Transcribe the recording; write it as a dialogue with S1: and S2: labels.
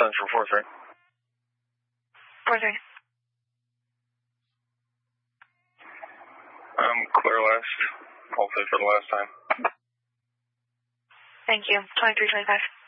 S1: Central 4-3.
S2: 4-3.
S1: Clear west. Hopefully for the last time.
S2: Thank you. 2325.